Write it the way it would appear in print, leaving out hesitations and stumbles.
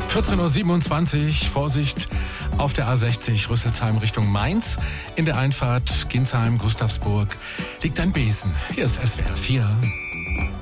14.27 Uhr, Vorsicht auf der A60 Rüsselsheim Richtung Mainz. In der Einfahrt Ginsheim-Gustavsburg liegt ein Besen. Hier ist SWR 4.